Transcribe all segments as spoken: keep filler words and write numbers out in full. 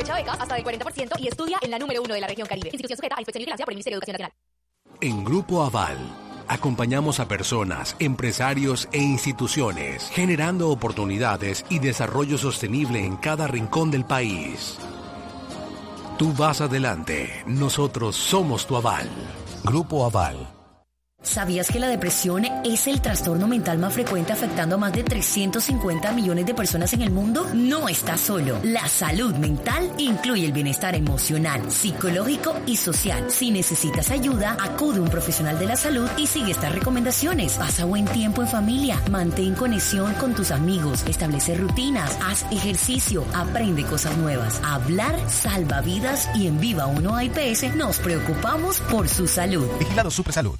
Aprovecha becas hasta del cuarenta por ciento y estudia en la número uno de la región Caribe. Institución sujeta a inspección y vigilancia por el Ministerio de Educación Nacional. En Grupo Aval, acompañamos a personas, empresarios e instituciones, generando oportunidades y desarrollo sostenible en cada rincón del país. Tú vas adelante, nosotros somos tu aval. Grupo Aval. ¿Sabías que la depresión es el trastorno mental más frecuente afectando a más de trescientos cincuenta millones de personas en el mundo? No estás solo. La salud mental incluye el bienestar emocional, psicológico y social. Si necesitas ayuda, acude a un profesional de la salud y sigue estas recomendaciones. Pasa buen tiempo en familia, mantén conexión con tus amigos, establece rutinas, haz ejercicio, aprende cosas nuevas. Hablar salva vidas y en Viva uno A I P S nos preocupamos por su salud. Vigilado Supersalud.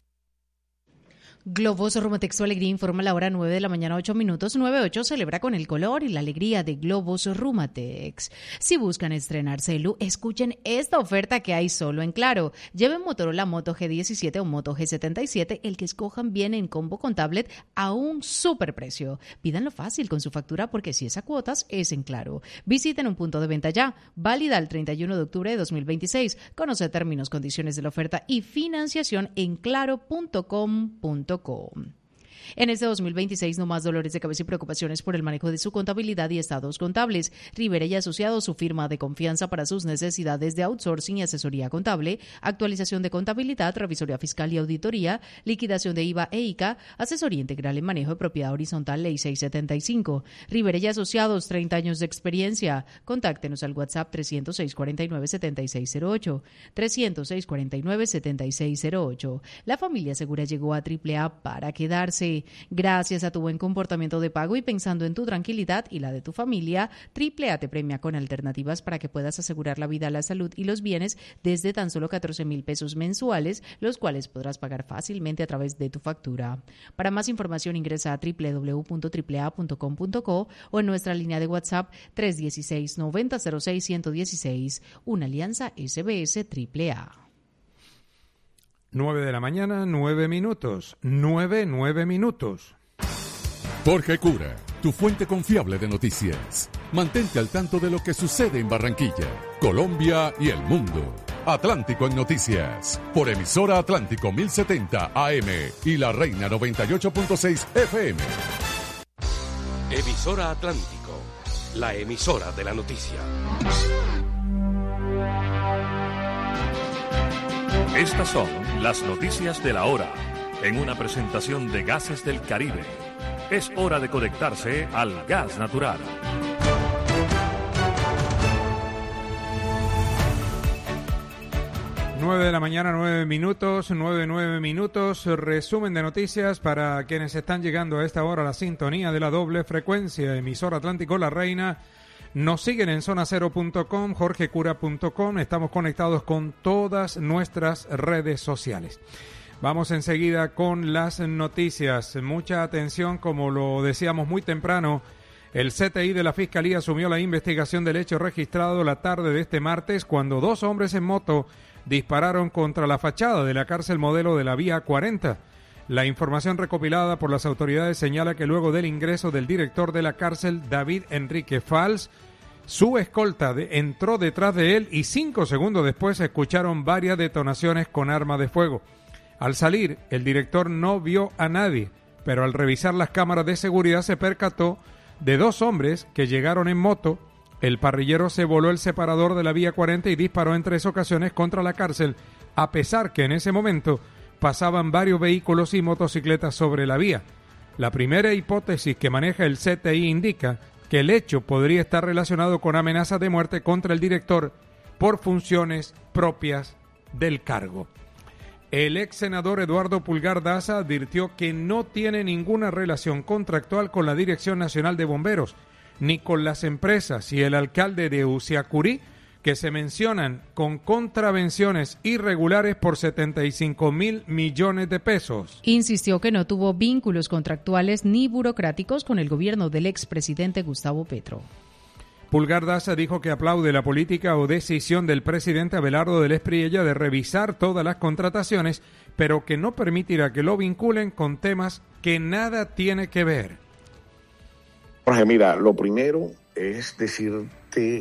Globos Rumatex, tu alegría, informa la hora nueve de la mañana, ocho minutos. nueve ocho celebra con el color y la alegría de Globos Rumatex. Si buscan estrenar celu, escuchen esta oferta que hay solo en Claro. Lleven Motorola Moto G diecisiete o Moto G setenta y siete, el que escojan viene en combo con tablet a un super precio. Pídanlo fácil con su factura porque si es a cuotas, es en Claro. Visiten un punto de venta ya, válida el treinta y uno de octubre de dos mil veintiséis. Conoce términos, condiciones de la oferta y financiación en claro punto com punto co. En este dos mil veintiséis, no más dolores de cabeza y preocupaciones por el manejo de su contabilidad y estados contables. Rivera y Asociados, su firma de confianza para sus necesidades de outsourcing y asesoría contable, actualización de contabilidad, revisoría fiscal y auditoría, liquidación de I V A e I C A, asesoría integral en manejo de propiedad horizontal, Ley seiscientos setenta y cinco. Rivera y Asociados, treinta años de experiencia. Contáctenos al WhatsApp trescientos seis, cuarenta y nueve, setenta y seis cero ocho, trescientos seis, cuarenta y nueve, setenta y seis cero ocho. La familia segura llegó a Triple A para quedarse. Gracias a tu buen comportamiento de pago y pensando en tu tranquilidad y la de tu familia, Triple A te premia con alternativas para que puedas asegurar la vida, la salud y los bienes desde tan solo catorce mil pesos mensuales, los cuales podrás pagar fácilmente a través de tu factura. Para más información ingresa a doble u doble u doble u punto triple a punto com punto co o en nuestra línea de WhatsApp tres uno seis, noventa cero seis, ciento dieciséis. Una alianza S B S Triple A. nueve de la mañana, nueve minutos. nueve, nueve minutos. Jorge Cura, tu fuente confiable de noticias. Mantente al tanto de lo que sucede en Barranquilla, Colombia y el mundo. Atlántico en Noticias, por emisora Atlántico mil setenta A M y La Reina noventa y ocho punto seis F M. Emisora Atlántico, la emisora de la noticia. Estas son las noticias de la hora, en una presentación de Gases del Caribe. Es hora de conectarse al gas natural. nueve de la mañana, nueve minutos, nueve, nueve minutos. Resumen de noticias para quienes están llegando a esta hora a la sintonía de la doble frecuencia. Emisora Atlántico La Reina. Nos siguen en zona cero punto com, jorge cura punto com. Estamos conectados con todas nuestras redes sociales. Vamos enseguida con las noticias. Mucha atención, como lo decíamos muy temprano. El C T I de la Fiscalía asumió la investigación del hecho registrado la tarde de este martes cuando dos hombres en moto dispararon contra la fachada de la cárcel modelo de la Vía cuarenta. La información recopilada por las autoridades señala que luego del ingreso del director de la cárcel, David Enrique Fals, su escolta de, entró detrás de él y cinco segundos después se escucharon varias detonaciones con arma de fuego. Al salir, el director no vio a nadie, pero al revisar las cámaras de seguridad se percató de dos hombres que llegaron en moto. El parrillero se voló el separador de la Vía cuarenta y disparó en tres ocasiones contra la cárcel, a pesar que en ese momento pasaban varios vehículos y motocicletas sobre la vía. La primera hipótesis que maneja el C T I indica que el hecho podría estar relacionado con amenazas de muerte contra el director por funciones propias del cargo. El ex senador Eduardo Pulgar Daza advirtió que no tiene ninguna relación contractual con la Dirección Nacional de Bomberos, ni con las empresas y el alcalde de Uciacurí, que se mencionan con contravenciones irregulares por setenta y cinco mil millones de pesos. Insistió que no tuvo vínculos contractuales ni burocráticos con el gobierno del expresidente Gustavo Petro. Pulgar Daza dijo que aplaude la política o decisión del presidente Abelardo del Espriella de revisar todas las contrataciones, pero que no permitirá que lo vinculen con temas que nada tiene que ver. Jorge, mira, lo primero es decirte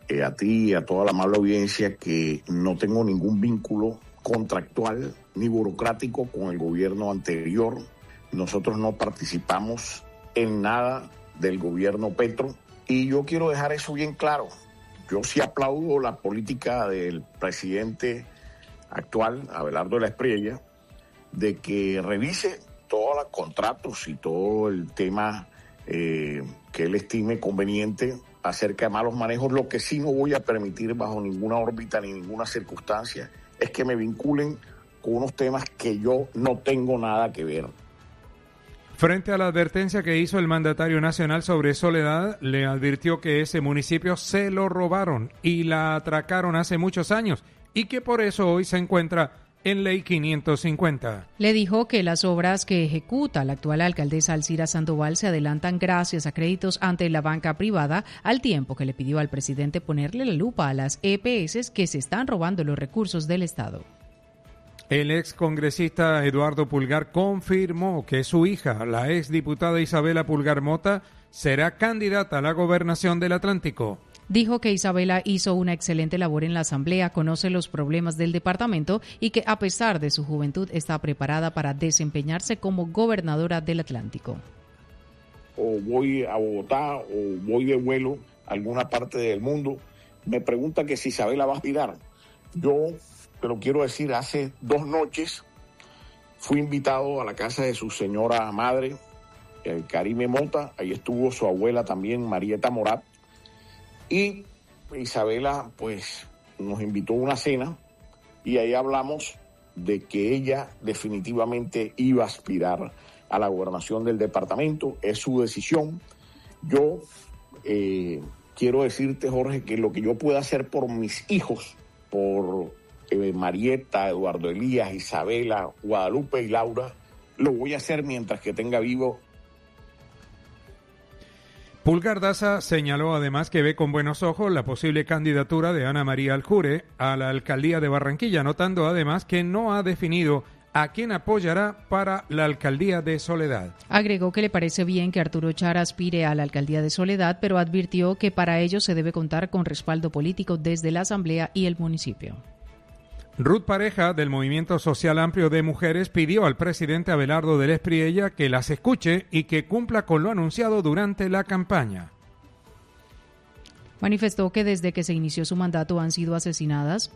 eh, a ti y a toda la amable audiencia que no tengo ningún vínculo contractual ni burocrático con el gobierno anterior. Nosotros no participamos en nada del gobierno Petro y yo quiero dejar eso bien claro. Yo sí aplaudo la política del presidente actual, Abelardo de la Espriella, de que revise todos los contratos y todo el tema eh, que él estime conveniente acerca de malos manejos. Lo que sí no voy a permitir bajo ninguna órbita ni ninguna circunstancia es que me vinculen con unos temas que yo no tengo nada que ver. Frente a la advertencia que hizo el mandatario nacional sobre Soledad, le advirtió que ese municipio se lo robaron y la atracaron hace muchos años y que por eso hoy se encuentra en Ley quinientos cincuenta. Le dijo que las obras que ejecuta la actual alcaldesa Alcira Sandoval se adelantan gracias a créditos ante la banca privada, al tiempo que le pidió al presidente ponerle la lupa a las E P S que se están robando los recursos del Estado. El excongresista Eduardo Pulgar confirmó que su hija, la exdiputada Isabela Pulgar Mota, será candidata a la gobernación del Atlántico. Dijo que Isabela hizo una excelente labor en la Asamblea, conoce los problemas del departamento y que a pesar de su juventud está preparada para desempeñarse como gobernadora del Atlántico. O voy a Bogotá o voy de vuelo a alguna parte del mundo, me preguntan que si Isabela va a aspirar. Yo, pero quiero decir, hace dos noches fui invitado a la casa de su señora madre, el Karime Mota, ahí estuvo su abuela también, Marieta Morat, y Isabela pues nos invitó a una cena y ahí hablamos de que ella definitivamente iba a aspirar a la gobernación del departamento, es su decisión. Yo eh, quiero decirte, Jorge, que lo que yo pueda hacer por mis hijos, por eh, Marieta, Eduardo Elías, Isabela, Guadalupe y Laura, lo voy a hacer mientras que tenga vivo. Pulgar Daza señaló además que ve con buenos ojos la posible candidatura de Ana María Aljure a la alcaldía de Barranquilla, notando además que no ha definido a quién apoyará para la alcaldía de Soledad. Agregó que le parece bien que Arturo Char aspire a la alcaldía de Soledad, pero advirtió que para ello se debe contar con respaldo político desde la Asamblea y el municipio. Ruth Pareja, del Movimiento Social Amplio de Mujeres, pidió al presidente Abelardo de la Espriella que las escuche y que cumpla con lo anunciado durante la campaña. Manifestó que desde que se inició su mandato han sido asesinadas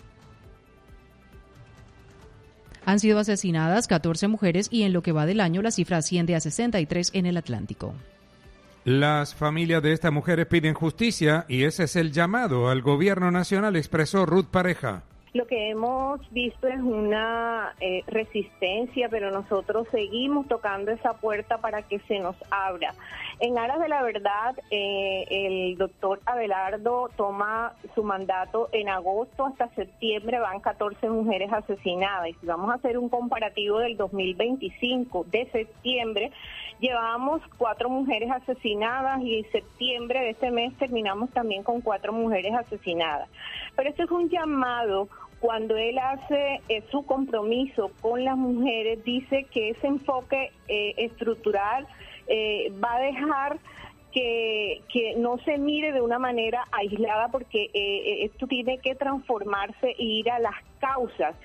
Han sido asesinadas catorce mujeres y en lo que va del año la cifra asciende a sesenta y tres en el Atlántico. Las familias de estas mujeres piden justicia y ese es el llamado al gobierno nacional, expresó Ruth Pareja. Lo que hemos visto es una eh, resistencia, pero nosotros seguimos tocando esa puerta para que se nos abra. En aras de la verdad, eh, el doctor Abelardo toma su mandato en agosto hasta septiembre, van catorce mujeres asesinadas. Y si vamos a hacer un comparativo del dos mil veinticinco, de septiembre, llevamos cuatro mujeres asesinadas y en septiembre de este mes terminamos también con cuatro mujeres asesinadas. Pero este es un llamado. Cuando él hace eh, su compromiso con las mujeres, dice que ese enfoque eh, estructural eh, va a dejar que, que no se mire de una manera aislada, porque eh, esto tiene que transformarse e ir a las causas.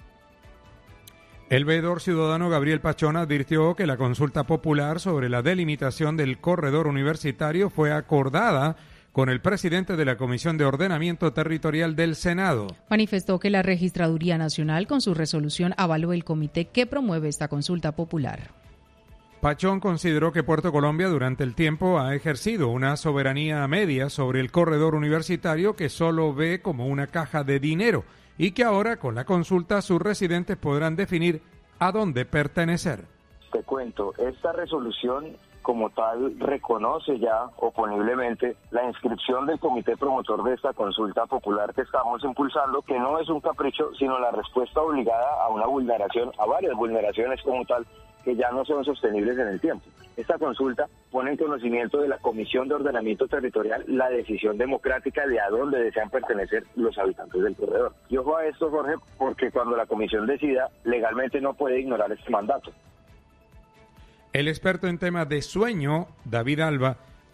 El veedor ciudadano Gabriel Pachón advirtió que la consulta popular sobre la delimitación del corredor universitario fue acordada con el presidente de la Comisión de Ordenamiento Territorial del Senado. Manifestó que la Registraduría Nacional con su resolución avaló el comité que promueve esta consulta popular. Pachón consideró que Puerto Colombia durante el tiempo ha ejercido una soberanía media sobre el corredor universitario que solo ve como una caja de dinero y que ahora con la consulta sus residentes podrán definir a dónde pertenecer. Te cuento, esta resolución como tal reconoce ya oponiblemente la inscripción del comité promotor de esta consulta popular que estamos impulsando, que no es un capricho, sino la respuesta obligada a una vulneración, a varias vulneraciones como tal, que ya no son sostenibles en el tiempo. Esta consulta pone en conocimiento de la Comisión de Ordenamiento Territorial la decisión democrática de a dónde desean pertenecer los habitantes del corredor. Y ojo a esto, Jorge, porque cuando la comisión decida, legalmente no puede ignorar este mandato. El experto en temas de sueño, David Alba,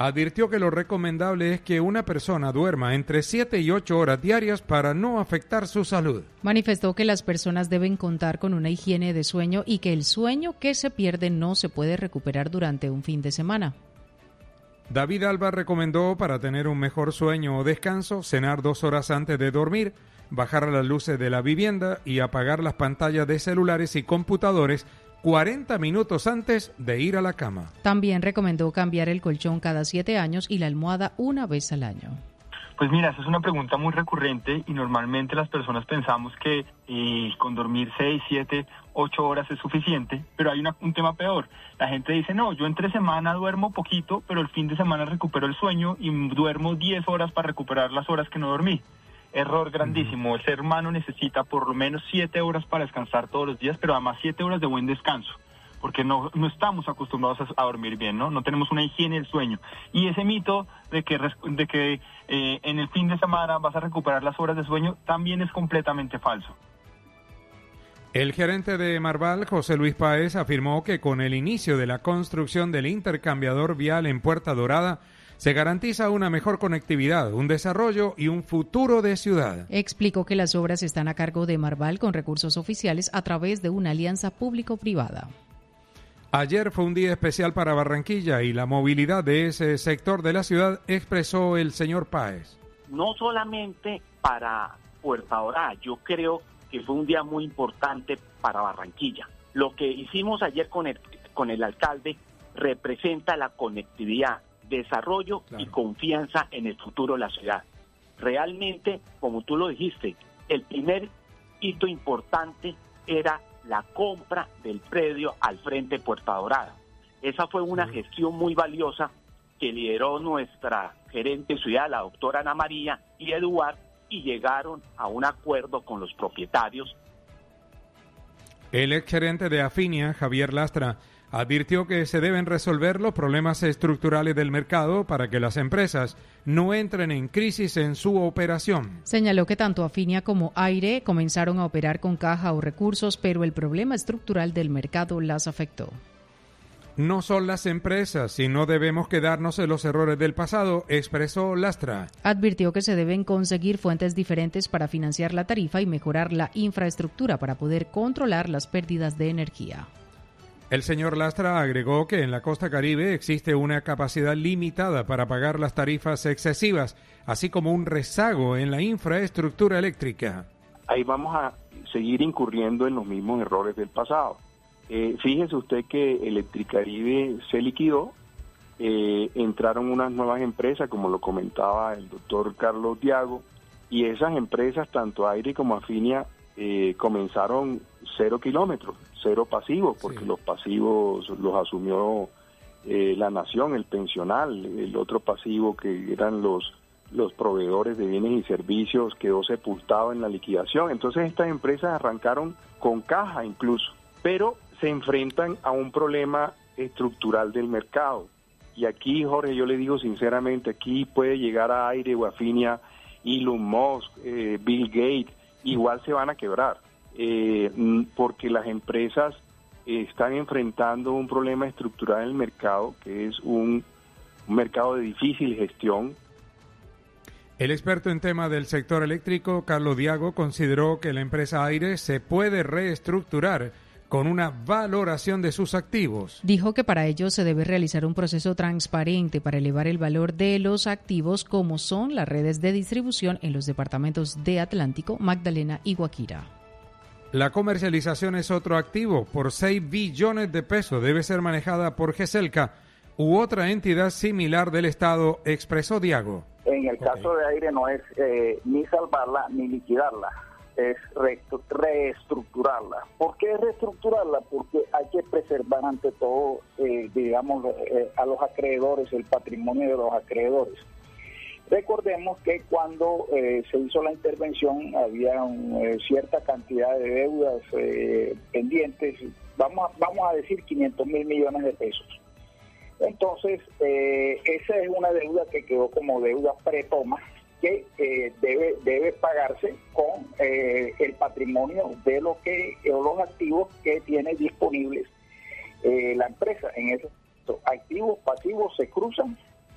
Advirtió que lo recomendable es que una persona duerma entre siete y ocho horas diarias para no afectar su salud. Manifestó que las personas deben contar con una higiene de sueño y que el sueño que se pierde no se puede recuperar durante un fin de semana. David Alba recomendó para tener un mejor sueño o descanso, cenar dos horas antes de dormir, bajar las luces de la vivienda y apagar las pantallas de celulares y computadores cuarenta minutos antes de ir a la cama. También recomendó cambiar el colchón cada siete años y la almohada una vez al año. Pues mira, esa es una pregunta muy recurrente y normalmente las personas pensamos que eh, con dormir seis, siete, ocho horas es suficiente, pero hay una, un tema peor. La gente dice, no, yo entre semana duermo poquito, pero el fin de semana recupero el sueño y duermo diez horas para recuperar las horas que no dormí. Error grandísimo. El ser humano necesita por lo menos siete horas para descansar todos los días, pero además siete horas de buen descanso, porque no, no estamos acostumbrados a, a dormir bien, ¿no? No tenemos una higiene del sueño. Y ese mito de que, de que eh, en el fin de semana vas a recuperar las horas de sueño también es completamente falso. El gerente de Marval, José Luis Páez, afirmó que con el inicio de la construcción del intercambiador vial en Puerta Dorada, se garantiza una mejor conectividad, un desarrollo y un futuro de ciudad. Explicó que las obras están a cargo de Marval con recursos oficiales a través de una alianza público-privada. Ayer fue un día especial para Barranquilla y la movilidad de ese sector de la ciudad, expresó el señor Páez. No solamente para Puerta Dorada, yo creo que fue un día muy importante para Barranquilla. Lo que hicimos ayer con el, con el alcalde representa la conectividad, desarrollo claro. y confianza en el futuro de la ciudad. Realmente, como tú lo dijiste, el primer hito importante era la compra del predio al frente de Puerta Dorada. Esa fue una sí. gestión muy valiosa que lideró nuestra gerente de ciudad, la doctora Ana María y Eduard, y llegaron a un acuerdo con los propietarios. El exgerente de Afinia, Javier Lastra, advirtió que se deben resolver los problemas estructurales del mercado para que las empresas no entren en crisis en su operación. Señaló que tanto Afinia como Aire comenzaron a operar con caja o recursos, pero el problema estructural del mercado las afectó. No son las empresas, y no debemos quedarnos en los errores del pasado, expresó Lastra. Advirtió que se deben conseguir fuentes diferentes para financiar la tarifa y mejorar la infraestructura para poder controlar las pérdidas de energía. El señor Lastra agregó que en la costa caribe existe una capacidad limitada para pagar las tarifas excesivas, así como un rezago en la infraestructura eléctrica. Ahí vamos a seguir incurriendo en los mismos errores del pasado. Eh, fíjese usted que Electricaribe se liquidó, eh, entraron unas nuevas empresas, como lo comentaba el doctor Carlos Diago, y esas empresas, tanto Aire como Afinia, eh, comenzaron cero kilómetros, cero pasivos, porque sí. los pasivos los asumió eh, la nación, el pensional, el otro pasivo que eran los, los proveedores de bienes y servicios quedó sepultado en la liquidación. Entonces estas empresas arrancaron con caja incluso, pero se enfrentan a un problema estructural del mercado. Y aquí, Jorge, yo le digo sinceramente, aquí puede llegar a Aire o Afinia, Elon Musk, eh, Bill Gates, igual se van a quebrar, eh, porque las empresas eh, están enfrentando un problema estructural en el mercado, que es un, un mercado de difícil gestión. El experto en tema del sector eléctrico, Carlos Diago, consideró que la empresa Aire se puede reestructurar con una valoración de sus activos. Dijo que para ello se debe realizar un proceso transparente para elevar el valor de los activos, como son las redes de distribución en los departamentos de Atlántico, Magdalena y Guajira. La comercialización es otro activo por seis billones de pesos. Debe ser manejada por GESELCA u otra entidad similar del Estado, expresó Diago. En el caso okay. de Aire no es eh, ni salvarla ni liquidarla, es reestructurarla. ¿Por qué reestructurarla? Porque hay que preservar ante todo, eh, digamos, eh, a los acreedores, el patrimonio de los acreedores. Recordemos que cuando eh, se hizo la intervención había un, eh, cierta cantidad de deudas eh, pendientes, vamos a, vamos a decir quinientos mil millones de pesos. Entonces, eh, esa es una deuda que quedó como deuda pretoma, que eh, debe debe pagarse con eh, el patrimonio de lo que o los activos que tiene disponibles eh, la empresa. En esos activos pasivos se cruzan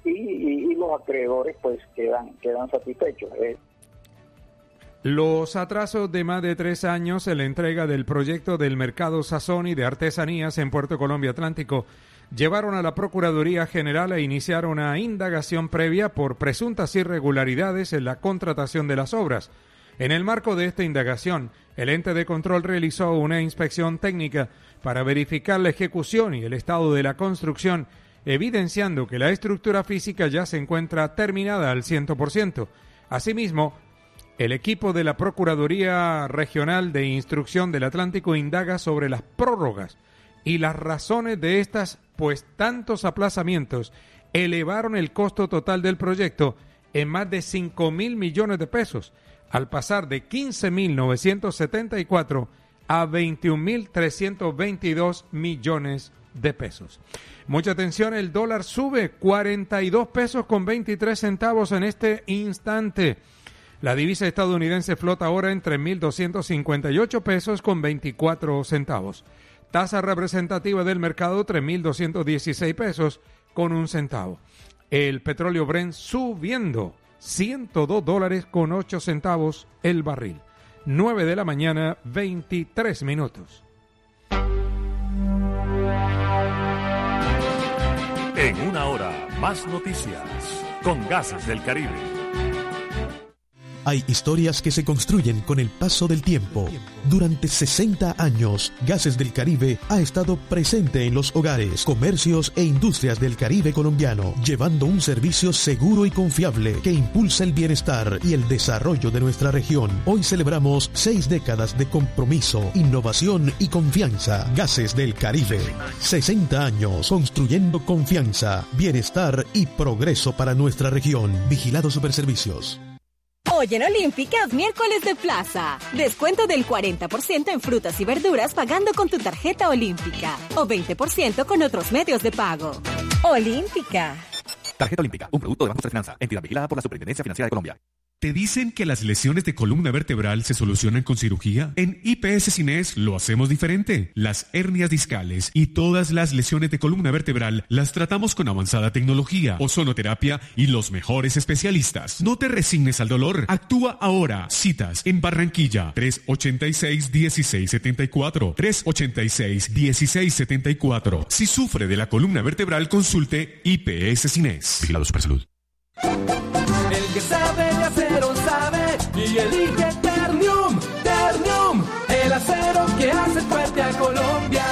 y, y, y los acreedores pues quedan, quedan satisfechos. Eh, Los atrasos de más de tres años en la entrega del proyecto del Mercado Sazón y de Artesanías en Puerto Colombia Atlántico llevaron a la Procuraduría General a iniciar una indagación previa por presuntas irregularidades en la contratación de las obras. En el marco de esta indagación, el ente de control realizó una inspección técnica para verificar la ejecución y el estado de la construcción, evidenciando que la estructura física ya se encuentra terminada al cien por ciento. Asimismo, el equipo de la Procuraduría Regional de Instrucción del Atlántico indaga sobre las prórrogas y las razones de estas, pues tantos aplazamientos elevaron el costo total del proyecto en más de cinco mil millones de pesos, al pasar de quince mil novecientos setenta y cuatro a veintiún mil trescientos veintidós millones de pesos. Mucha atención, el dólar sube cuarenta y dos pesos con veintitrés centavos en este instante. La divisa estadounidense flota ahora en tres mil doscientos cincuenta y ocho pesos con veinticuatro centavos. Tasa representativa del mercado tres mil doscientos dieciséis pesos con un centavo. El petróleo Brent subiendo ciento dos dólares con ocho centavos el barril. nueve de la mañana, veintitrés minutos. En una hora, más noticias con Gases del Caribe. Hay historias que se construyen con el paso del tiempo. Durante sesenta años, Gases del Caribe ha estado presente en los hogares, comercios e industrias del Caribe colombiano, llevando un servicio seguro y confiable que impulsa el bienestar y el desarrollo de nuestra región. Hoy celebramos seis décadas de compromiso, innovación y confianza. Gases del Caribe. sesenta años construyendo confianza, bienestar y progreso para nuestra región. Vigilado Superservicios. Hoy en Olímpica es miércoles de plaza. Descuento del cuarenta por ciento en frutas y verduras pagando con tu tarjeta Olímpica. O veinte por ciento con otros medios de pago. Olímpica. Tarjeta Olímpica, un producto de Banco de Finanza, entidad vigilada por la Superintendencia Financiera de Colombia. ¿Te dicen que las lesiones de columna vertebral se solucionan con cirugía? En I P S Cines lo hacemos diferente. Las hernias discales y todas las lesiones de columna vertebral las tratamos con avanzada tecnología, ozonoterapia y los mejores especialistas. No te resignes al dolor. Actúa ahora. Citas en Barranquilla, tres ochenta y seis, dieciséis setenta y cuatro. tres ochenta y seis, dieciséis setenta y cuatro. Si sufre de la columna vertebral, consulte I P S Cines. Vigilado Supersalud. El que sabe de acero sabe y elige Ternium, Ternium, el acero que hace fuerte a Colombia.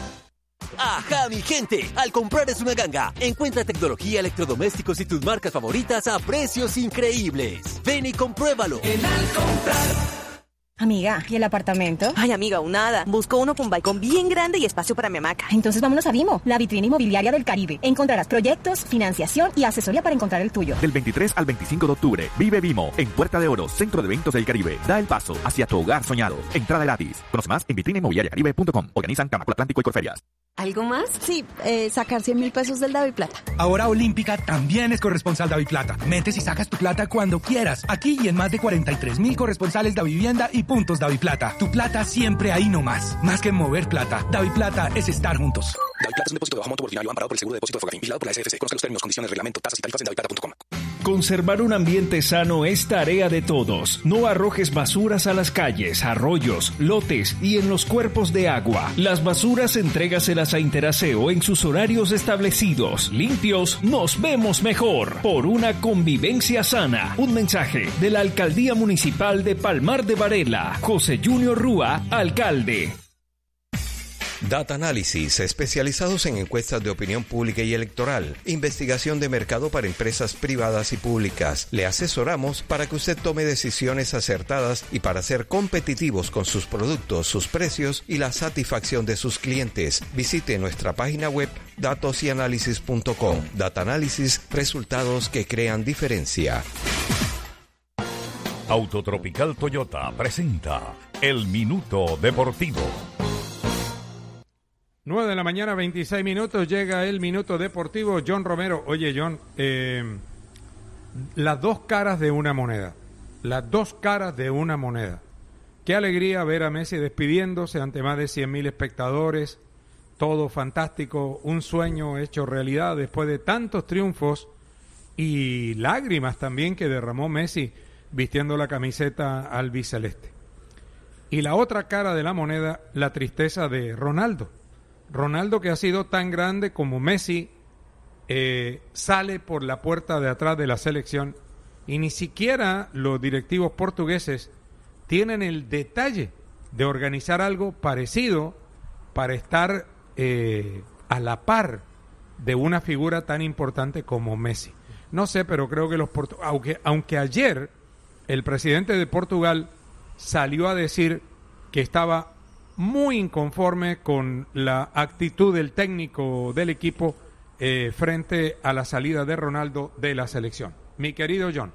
Ajá, mi gente, al comprar Es Una Ganga, encuentra tecnología, electrodomésticos y tus marcas favoritas a precios increíbles. Ven y compruébalo. En al comprar. Amiga, ¿y el apartamento? Ay, amiga, aún nada. Busco uno con balcón bien grande y espacio para mi hamaca. Entonces vámonos a Vimo, la vitrina inmobiliaria del Caribe. Encontrarás proyectos, financiación y asesoría para encontrar el tuyo. Del veintitrés al veinticinco de octubre, vive Vimo en Puerta de Oro, Centro de Eventos del Caribe. Da el paso hacia tu hogar soñado. Entrada gratis. Conoce más en vitrina inmobiliaria caribe punto com. Organizan Camacol Atlántico y Corferias. ¿Algo más? Sí, eh, sacar cien mil pesos del Daviplata. Ahora Olímpica también es corresponsal Daviplata. Metes y sacas tu plata cuando quieras. Aquí y en más de cuarenta y tres mil corresponsales Davivienda y puntos Daviplata. Tu plata siempre ahí nomás. Más que mover plata, Daviplata es estar juntos. Daviplata es un depósito de bajo monto ordinario amparado por el seguro de depósito de Fogafín, vigilado por la S F C. Conozca los términos, condiciones, reglamento, tasas y tarifas en daviplata punto com. Conservar un ambiente sano es tarea de todos. No arrojes basuras a las calles, arroyos, lotes y en los cuerpos de agua. Las basuras entrégaselas a Interaseo en sus horarios establecidos. Limpios, nos vemos mejor. Por una convivencia sana. Un mensaje de la Alcaldía Municipal de Palmar de Varela. José Junior Rúa, alcalde. Data Análisis, especializados en encuestas de opinión pública y electoral, investigación de mercado para empresas privadas y públicas. Le asesoramos para que usted tome decisiones acertadas y para ser competitivos con sus productos, sus precios y la satisfacción de sus clientes. Visite nuestra página web datos y análisis punto com. Data Análisis, resultados que crean diferencia. Autotropical Toyota presenta El Minuto Deportivo. nueve de la mañana, veintiséis minutos, llega el Minuto Deportivo. John Romero. Oye, John, eh, las dos caras de una moneda. Las dos caras de una moneda. Qué alegría ver a Messi despidiéndose ante más de cien mil espectadores. Todo fantástico, un sueño hecho realidad después de tantos triunfos y lágrimas también que derramó Messi vistiendo la camiseta albiceleste. Y la otra cara de la moneda, la tristeza de Ronaldo. Ronaldo, que ha sido tan grande como Messi, eh, sale por la puerta de atrás de la selección y ni siquiera los directivos portugueses tienen el detalle de organizar algo parecido para estar eh, a la par de una figura tan importante como Messi. No sé, pero creo que los portu- aunque aunque ayer el presidente de Portugal salió a decir que estaba muy inconforme con la actitud del técnico del equipo eh, frente a la salida de Ronaldo de la selección. Mi querido John.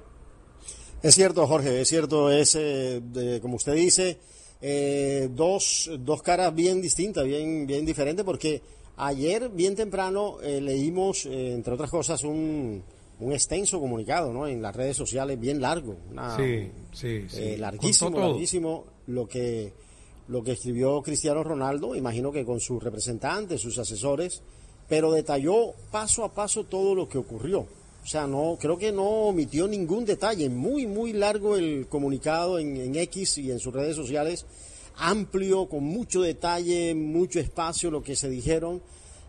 Es cierto, Jorge, es cierto, es eh, de, como usted dice, eh, dos, dos caras bien distintas, bien, bien diferentes, porque ayer, bien temprano, eh, leímos, eh, entre otras cosas, un, un extenso comunicado, ¿no? En las redes sociales, bien largo, una, sí, sí, sí. Eh, larguísimo, larguísimo, lo que, lo que escribió Cristiano Ronaldo, imagino que con sus representantes, sus asesores, pero detalló paso a paso todo lo que ocurrió. O sea, no, creo que no omitió ningún detalle, muy, muy largo el comunicado en, en X y en sus redes sociales, amplio, con mucho detalle, mucho espacio, lo que se dijeron,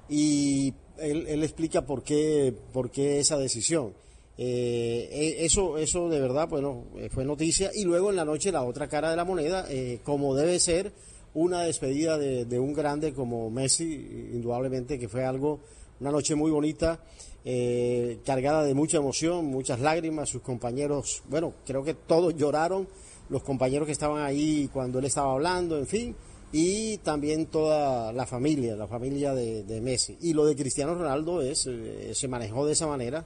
y él, él explica por qué, por qué esa decisión. Eh, eso, eso de verdad, bueno, fue noticia, y luego en la noche la otra cara de la moneda, eh, como debe ser, una despedida de, de un grande como Messi, indudablemente que fue algo, una noche muy bonita, Eh, cargada de mucha emoción, muchas lágrimas. Sus compañeros, bueno, creo que todos lloraron, los compañeros que estaban ahí cuando él estaba hablando, en fin, y también toda la familia, la familia de, de Messi. Y lo de Cristiano Ronaldo es, eh, se manejó de esa manera,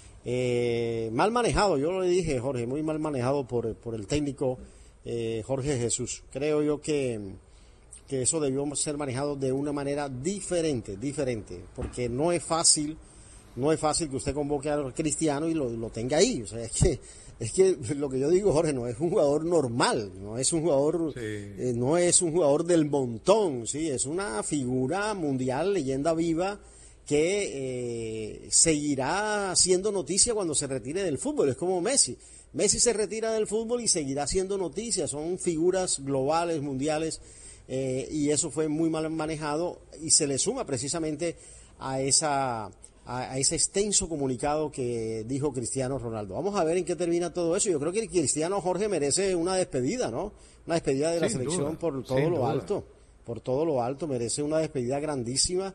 eh, mal manejado, yo lo dije, Jorge, muy mal manejado por, por el técnico eh, Jorge Jesús. Creo yo que, que eso debió ser manejado de una manera diferente, diferente, porque no es fácil No es fácil que usted convoque a Cristiano y lo, lo tenga ahí. O sea, es que, es que lo que yo digo, Jorge, no es un jugador normal, no es un jugador, sí. eh, no es un jugador del montón, sí, es una figura mundial, leyenda viva, que eh, seguirá siendo noticia cuando se retire del fútbol. Es como Messi. Messi se retira del fútbol y seguirá siendo noticia. Son figuras globales, mundiales, eh, y eso fue muy mal manejado y se le suma precisamente a esa a ese extenso comunicado que dijo Cristiano Ronaldo. Vamos a ver en qué termina todo eso. Yo creo que Cristiano, Jorge, merece una despedida, ¿no? Una despedida de la Sin selección duda. por todo Sin lo duda. alto, por todo lo alto, merece una despedida grandísima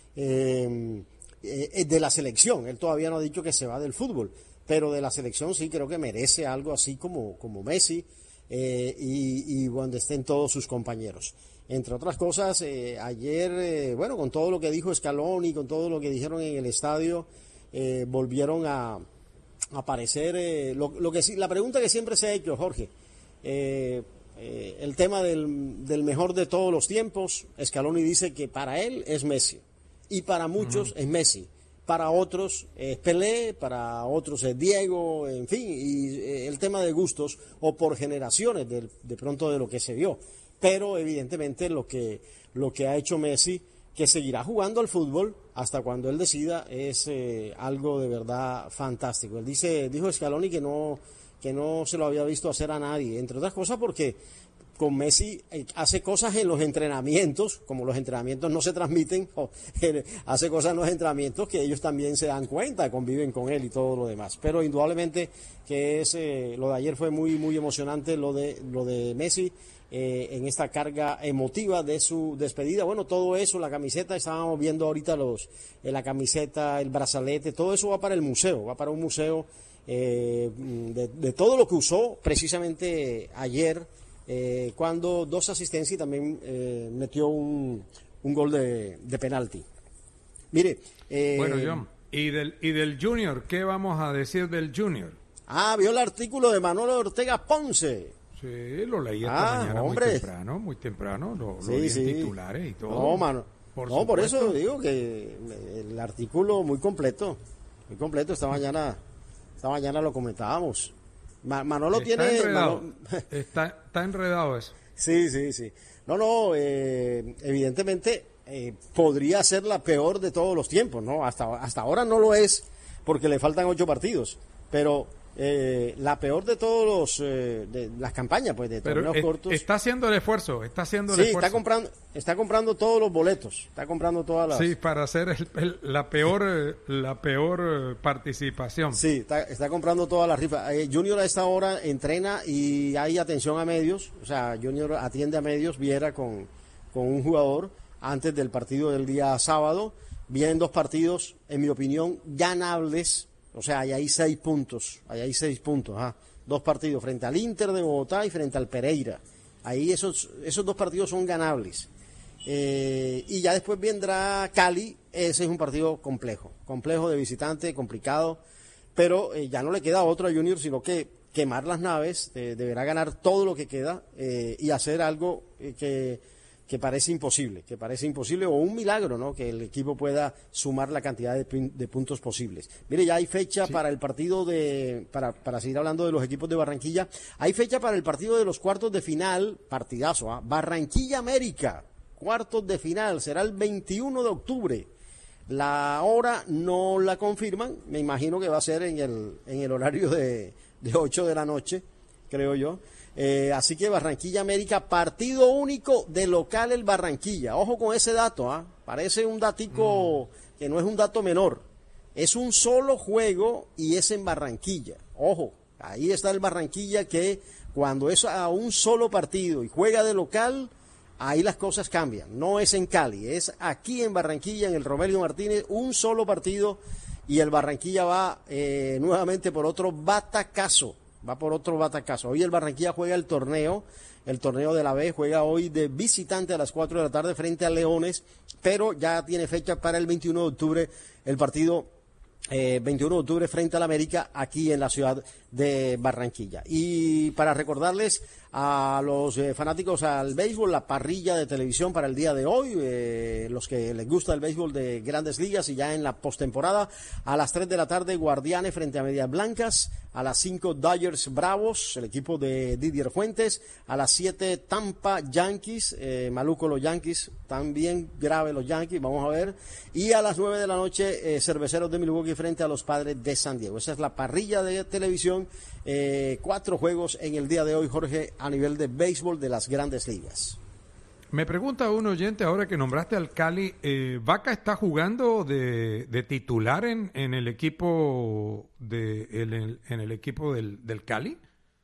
eh, eh, de la selección. Él todavía no ha dicho que se va del fútbol, pero de la selección sí creo que merece algo así como, como Messi eh, y, y donde estén todos sus compañeros. Entre otras cosas, eh, ayer, eh, bueno, con todo lo que dijo Scaloni, con todo lo que dijeron en el estadio, eh, volvieron a, a aparecer, eh, lo, lo que sí, la pregunta que siempre se ha hecho, Jorge, eh, eh, el tema del, del mejor de todos los tiempos. Scaloni dice que para él es Messi, y para muchos uh-huh. es Messi, para otros es Pelé, para otros es Diego, en fin, y eh, el tema de gustos, o por generaciones, de, de pronto de lo que se vio. Pero evidentemente lo que lo que ha hecho Messi, que seguirá jugando al fútbol hasta cuando él decida, es eh, algo de verdad fantástico. Él dice, dijo Scaloni que no que no se lo había visto hacer a nadie, entre otras cosas porque con Messi eh, hace cosas en los entrenamientos, como los entrenamientos no se transmiten, o, eh, hace cosas en los entrenamientos que ellos también se dan cuenta, conviven con él y todo lo demás. Pero indudablemente que es eh, lo de ayer fue muy muy emocionante, lo de lo de Messi. Eh, en esta carga emotiva de su despedida. Bueno, todo eso, la camiseta, estábamos viendo ahorita los eh, la camiseta, el brazalete, todo eso va para el museo, va para un museo eh, de, de todo lo que usó precisamente ayer, eh, cuando dos asistencias y también eh, metió un, un gol de, de penalti. Mire. Eh, bueno, John, ¿y del, y del Junior? ¿Qué vamos a decir del Junior? Ah, vio el artículo de Manuel Ortega Ponce. Sí, lo leí esta ah, mañana hombre. muy temprano, muy temprano, lo, sí, lo vi sí. en titulares y todo. No, mano. Por no, por eso digo que el artículo muy completo, muy completo, esta mañana, esta mañana lo comentábamos. Ma, Manolo está tiene... Enredado. Manolo... está, está enredado eso. Sí, sí, sí. No, no, eh, evidentemente eh, podría ser la peor de todos los tiempos, ¿no? Hasta, hasta ahora no lo es, porque le faltan ocho partidos. Pero eh, la peor de todos los eh, de las campañas, pues, de Pero torneos es, cortos. Está haciendo el esfuerzo, está haciendo el sí, esfuerzo. está comprando, está comprando todos los boletos, está comprando todas las. Sí, para hacer el, el, la peor, eh, la peor eh, participación. Sí, está, está comprando todas las rifas. Eh, Junior a esta hora entrena y hay atención a medios, o sea, Junior atiende a medios, Viera con, con un jugador antes del partido del día sábado. Vienen dos partidos, en mi opinión, ganables. O sea, hay ahí seis puntos, hay ahí seis puntos, ah, dos partidos frente al Inter de Bogotá y frente al Pereira. Ahí esos, esos dos partidos son ganables. Eh, y ya después vendrá Cali, ese es un partido complejo, complejo de visitante, complicado, pero eh, ya no le queda otro a Junior, sino que quemar las naves, eh, deberá ganar todo lo que queda eh, y hacer algo eh, que... que parece imposible, que parece imposible, o un milagro, ¿no? Que el equipo pueda sumar la cantidad de, de puntos posibles. Mire, ya hay fecha sí. para el partido de, para, para seguir hablando de los equipos de Barranquilla, hay fecha para el partido de los cuartos de final, partidazo, ¿ah? Barranquilla América, cuartos de final, será el veintiuno de octubre. La hora no la confirman, me imagino que va a ser en el, en el horario de, de ocho de la noche, creo yo. Eh, así que Barranquilla América, partido único de local el Barranquilla. Ojo con ese dato, ¿ah? Parece un datico mm. que no es un dato menor. Es un solo juego y es en Barranquilla. Ojo, ahí está el Barranquilla que cuando es a un solo partido y juega de local, ahí las cosas cambian. No es en Cali, es aquí en Barranquilla, en el Romelio Martínez, un solo partido y el Barranquilla va eh, nuevamente por otro batacazo. Va por otro batacazo. Hoy el Barranquilla juega el torneo, el torneo de la B, juega hoy de visitante a las cuatro de la tarde frente a Leones, pero ya tiene fecha para el veintiuno de octubre el partido eh, veintiuno de octubre frente al América aquí en la ciudad de Barranquilla. Y para recordarles a los eh, fanáticos al béisbol, la parrilla de televisión para el día de hoy, eh, los que les gusta el béisbol de Grandes Ligas y ya en la postemporada, a las tres de la tarde Guardianes frente a Medias Blancas, a las cinco Dodgers Bravos, el equipo de Didier Fuentes, a las siete Tampa Yankees, eh, maluco los Yankees, también grave los Yankees, vamos a ver, y a las nueve de la noche eh, Cerveceros de Milwaukee frente a los Padres de San Diego. Esa es la parrilla de televisión, eh, cuatro juegos en el día de hoy, Jorge, a nivel de béisbol de las Grandes Ligas. Me pregunta un oyente, ahora que nombraste al Cali, eh, ¿Vaca está jugando de, de titular en, en el equipo de el, en el equipo del, del Cali?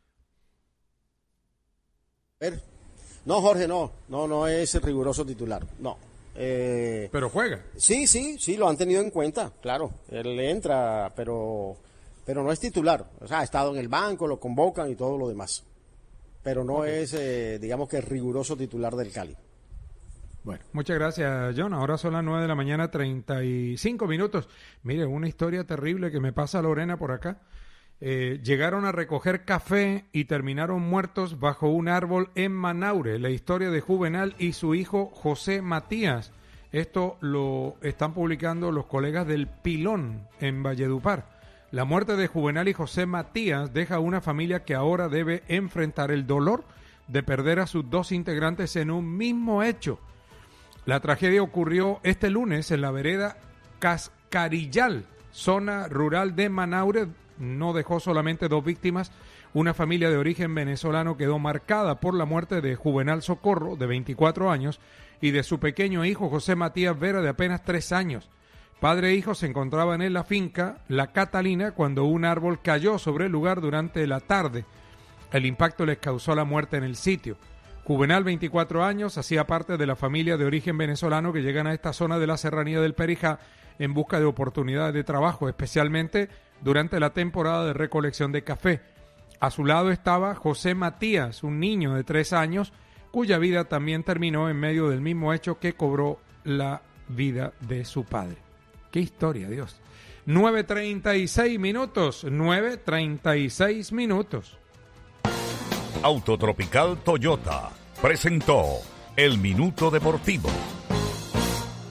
No, Jorge, no, no, no es el riguroso titular, no. Eh, pero juega. Sí, sí, sí, lo han tenido en cuenta, claro. Él entra, pero, pero no es titular. O sea, ha estado en el banco, lo convocan y todo lo demás. Pero no okay. es, eh, digamos que riguroso titular del Cali. Bueno, muchas gracias, John. Ahora son las nueve de la mañana, treinta y cinco minutos. Mire, una historia terrible que me pasa Lorena por acá. Eh, llegaron a recoger café y terminaron muertos bajo un árbol en Manaure. La historia de Juvenal y su hijo José Matías. Esto lo están publicando los colegas del Pilón en Valledupar. La muerte de Juvenal y José Matías deja a una familia que ahora debe enfrentar el dolor de perder a sus dos integrantes en un mismo hecho. La tragedia ocurrió este lunes en la vereda Cascarillal, zona rural de Manaure. No dejó solamente dos víctimas. Una familia de origen venezolano quedó marcada por la muerte de Juvenal Socorro, de veinticuatro años, y de su pequeño hijo José Matías Vera, de apenas tres años. Padre e hijo se encontraban en la finca La Catalina cuando un árbol cayó sobre el lugar durante la tarde. El impacto les causó la muerte en el sitio. Juvenal, veinticuatro años, hacía parte de la familia de origen venezolano que llegan a esta zona de la serranía del Perijá en busca de oportunidades de trabajo, especialmente durante la temporada de recolección de café. A su lado estaba José Matías, un niño de tres años, cuya vida también terminó en medio del mismo hecho que cobró la vida de su padre. ¡Qué historia, Dios! nueve treinta y seis minutos, nueve treinta y seis minutos. Autotropical Toyota presentó El Minuto Deportivo.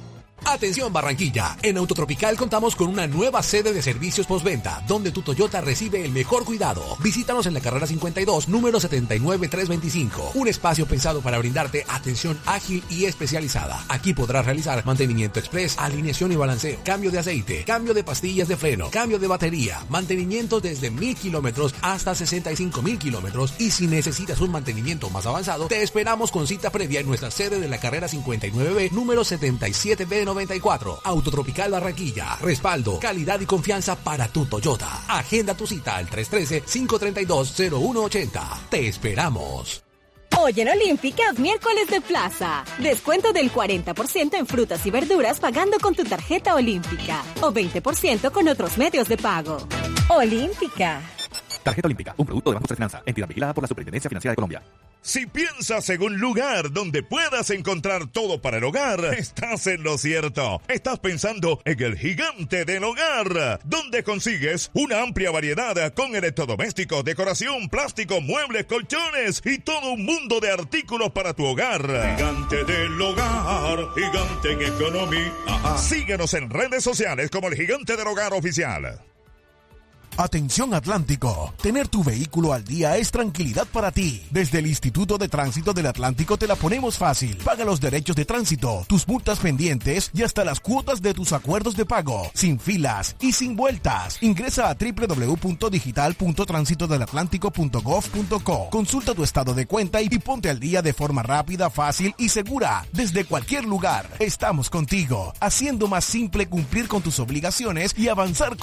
Atención Barranquilla, en Autotropical contamos con una nueva sede de servicios postventa, donde tu Toyota recibe el mejor cuidado. Visítanos en la carrera cincuenta y dos, número setenta y nueve trescientos veinticinco. Un espacio pensado para brindarte atención ágil y especializada. Aquí podrás realizar mantenimiento express, alineación y balanceo, cambio de aceite, cambio de pastillas de freno, cambio de batería, mantenimiento desde mil kilómetros hasta sesenta y cinco mil kilómetros. Y si necesitas un mantenimiento más avanzado, te esperamos con cita previa en nuestra sede de la carrera cincuenta y nueve B, número setenta y siete B noventa y cuatro. Autotropical Barranquilla. Respaldo, calidad y confianza para tu Toyota. Agenda tu cita al tres uno tres, cinco tres dos, cero uno ocho cero. Te esperamos. Hoy en Olímpica es miércoles de plaza. Descuento del cuarenta por ciento en frutas y verduras pagando con tu tarjeta Olímpica. O veinte por ciento con otros medios de pago. Olímpica. Tarjeta Olímpica, un producto de Banco de Finanza, entidad vigilada por la Superintendencia Financiera de Colombia. Si piensas en un lugar donde puedas encontrar todo para el hogar, estás en lo cierto. Estás pensando en el Gigante del Hogar, donde consigues una amplia variedad con electrodomésticos, decoración, plástico, muebles, colchones y todo un mundo de artículos para tu hogar. Gigante del Hogar, gigante en economía. Ajá. Síguenos en redes sociales como el Gigante del Hogar Oficial. Atención Atlántico, tener tu vehículo al día es tranquilidad para ti. Desde el Instituto de Tránsito del Atlántico te la ponemos fácil. Paga los derechos de tránsito, tus multas pendientes y hasta las cuotas de tus acuerdos de pago, sin filas y sin vueltas. Ingresa a doble u doble u doble u punto digital punto tránsito del atlántico punto gov punto co. Consulta tu estado de cuenta y ponte al día de forma rápida, fácil y segura. Desde cualquier lugar, estamos contigo, haciendo más simple cumplir con tus obligaciones y avanzar